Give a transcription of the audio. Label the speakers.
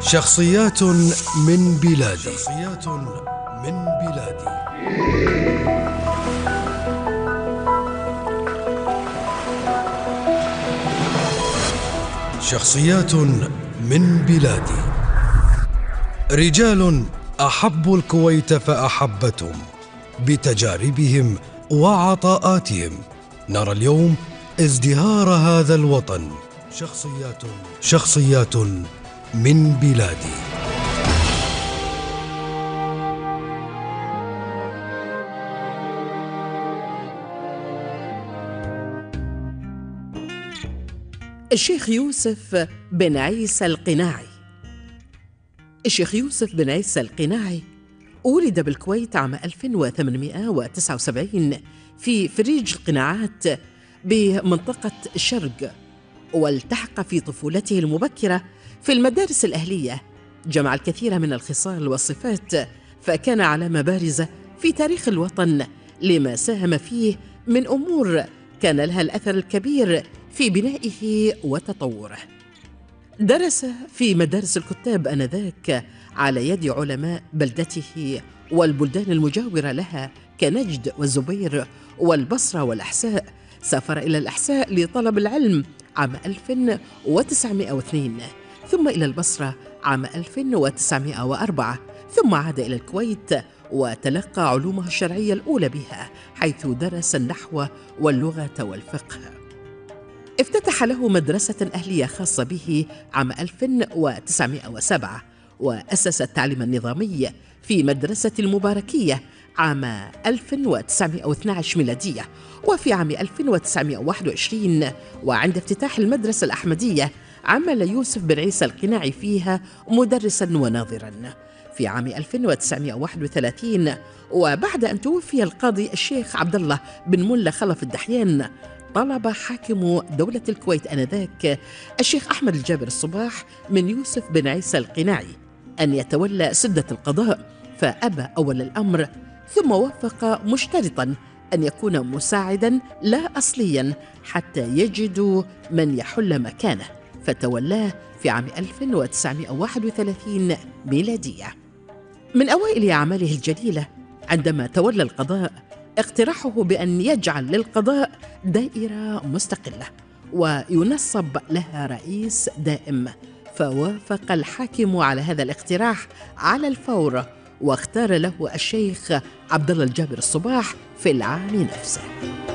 Speaker 1: شخصيات من بلادي. شخصيات من بلادي. رجال أحبوا الكويت فأحبتهم بتجاربهم وعطاءاتهم. نرى اليوم ازدهار هذا الوطن. شخصيات من بلادي.
Speaker 2: الشيخ يوسف بن عيسى القناعي. الشيخ يوسف بن عيسى القناعي ولد بالكويت عام 1879 في فريج القناعات بمنطقة الشرق، والتحق في طفولته المبكرة في المدارس الأهلية. جمع الكثير من الخصال والصفات، فكان علامة بارزة في تاريخ الوطن لما ساهم فيه من أمور كان لها الأثر الكبير في بنائه وتطوره. درس في مدارس الكتاب آنذاك على يد علماء بلدته والبلدان المجاورة لها كنجد والزبير والبصرة والأحساء. سافر إلى الأحساء لطلب العلم عام 1902، ثم إلى البصرة عام 1904، ثم عاد إلى الكويت وتلقى علومه الشرعية الأولى بها، حيث درس النحو واللغة والفقه. افتتح له مدرسة أهلية خاصة به عام 1907، وأسس التعليم النظامي في مدرسة المباركية عام 1912 ميلادية. وفي عام 1921 وعند افتتاح المدرسة الأحمدية عمل يوسف بن عيسى القناعي فيها مدرسا وناظرا. في عام 1931 وبعد أن توفي القاضي الشيخ عبد الله بن ملا خلف الدحيان، طلب حاكم دولة الكويت آنذاك الشيخ أحمد الجابر الصباح من يوسف بن عيسى القناعي أن يتولى سدة القضاء، فأبى أول الأمر، ثم وافق مشترطا أن يكون مساعدا لا أصليا حتى يجدوا من يحل مكانه، فتولاه في عام 1931 ميلادية. من أوائل أعماله الجليلة عندما تولى القضاء اقتراحه بأن يجعل للقضاء دائرة مستقلة وينصب لها رئيس دائم، فوافق الحاكم على هذا الاقتراح على الفور، واختار له الشيخ عبد الله الجابر الصباح في العام نفسه.